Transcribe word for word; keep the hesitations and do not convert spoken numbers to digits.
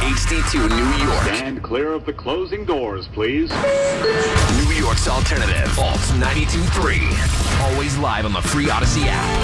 H D two New York. Stand clear of the closing doors, please. New York's alternative. Alt ninety-two point three. Always live on the free Odyssey app.